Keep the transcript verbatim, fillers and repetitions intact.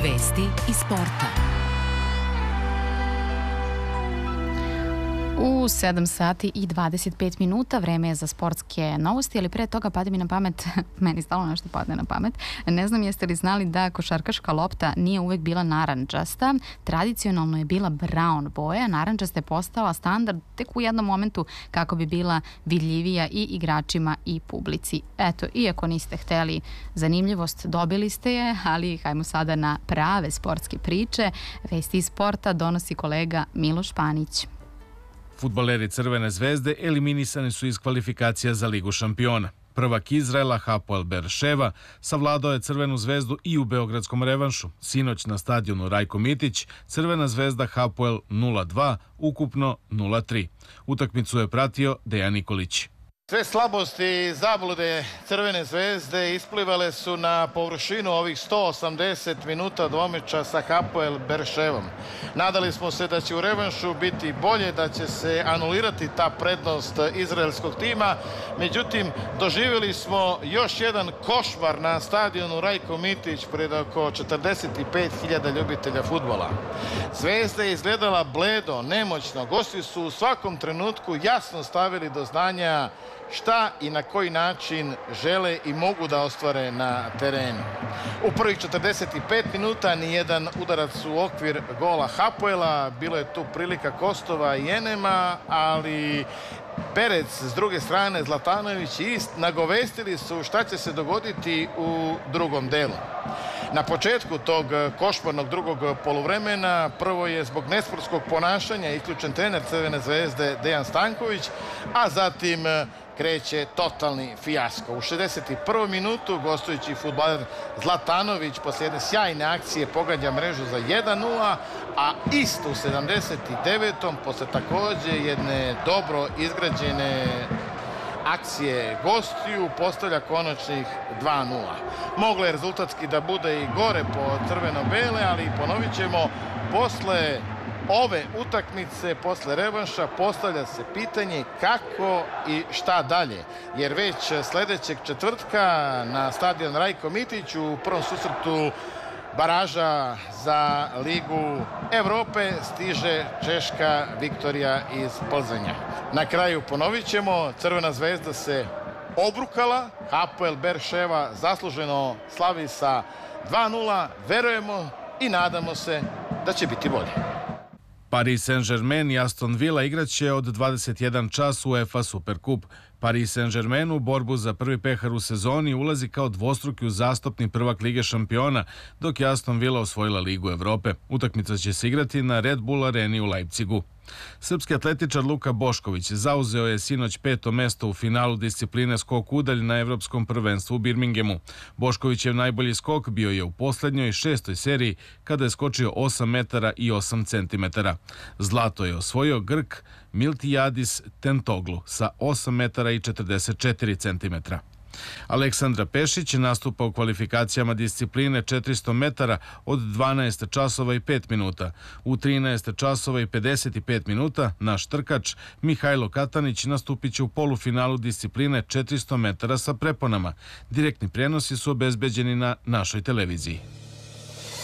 Vesti iz sporta. U sedam sati i dvadeset pet minuta vreme je za sportske novosti, ali pre toga pade mi na pamet, meni stalno nešto padne na pamet, ne znam jeste li znali da košarkaška lopta nije uvek bila narandžasta, tradicionalno je bila brown boja, narandžasta je postala standard tek u jednom momentu kako bi bila vidljivija i igračima i publici. Eto, iako niste hteli zanimljivost, dobili ste je, ali hajmo sada na prave sportske priče. Vesti iz sporta donosi kolega Miloš Panić. Fudbaleri Crvene zvezde eliminisani su iz kvalifikacija za Ligu šampiona. Prvak Izraela Hapoel Berševa savladao je Crvenu zvezdu i u beogradskom revanšu. Sinoć na stadionu Rajko Mitić Crvena zvezda Hapoel nula dva, ukupno nula tri. Utakmicu je pratio Dejan Nikolić. Sve slabosti i zablude Crvene zvezde isplivale su na površinu ovih sto osamdeset minuta dvomeča sa Hapoel Berševom. Nadali smo se da će u revanšu biti bolje, da će se anulirati ta prednost izraelskog tima. Međutim, doživjeli smo još jedan košmar na stadionu Rajko Mitić pred oko četrdeset pet hiljada ljubitelja fudbala. Zvezda je izgledala bledo, nemoćno. Gosti su u svakom trenutku jasno stavili do znanja šta i na koji način žele i mogu da ostvare na terenu. U prvih četrdeset pet minuta nijedan udarac u okvir gola Hapoela, bilo je tu prilika Kostova i Enema, ali Perec s druge strane, Zlatanović i Ist nagovestili su šta će se dogoditi u drugom delu. Na početku tog košmarnog drugog poluvremena prvo je zbog nesportskog ponašanja isključen trener Crvene zvezde Dejan Stanković, a zatim kreće totalni fijasko. U šezdeset prvom minutu gostujući fudbaler Zlatanović posle jedne sjajne akcije pogađa mrežu za jedan nula, a isto u sedamdeset devetom posle takođe jedne dobro izgrađene akcije gostiju postavlja konačnih dva nula. Moglo je rezultatski da bude i gore po crveno-bele, ali ponovit ćemo, posle ove utakmice, posle revanša, postavlja se pitanje kako i šta dalje. Jer već sledećeg četvrtka na stadion Rajko Mitić u prvom susretu baraža za Ligu Evrope stiže češka Viktorija iz Plzenja. Na kraju ponovit ćemo, Crvena zvezda se obrukala, Hapoel Berševa zasluženo slavi sa dva nula, verujemo i nadamo se da će biti bolje. Paris Saint-Germain i Aston Villa igraće od dvadeset jedan čas UEFA Superkup. Paris Saint-Germain u borbu za prvi pehar u sezoni ulazi kao dvostruki uzastopni prvak Lige šampiona, dok je Aston Villa osvojila Ligu Evrope. Utakmica će se igrati na Red Bull areni u Leipzigu. Srpski atletičar Luka Bošković zauzeo je sinoć peto mesto u finalu discipline skok udalj na Evropskom prvenstvu u Birminghamu. Boškovićev najbolji skok bio je u poslednjoj šestoj seriji kada je skočio osam metara i osam centimetara. Zlato je osvojio Grk Miltijadis Tentoglu sa osam metara i četrdeset četiri centimetra. Aleksandra Pešić nastupa u kvalifikacijama discipline četiristo metara od dvanaest časova i pet minuta. U trinaest časova i pedeset pet minuta naš trkač Mihajlo Katanić nastupit će u polufinalu discipline četiristo metara sa preponama. Direktni prenosi su obezbeđeni na našoj televiziji.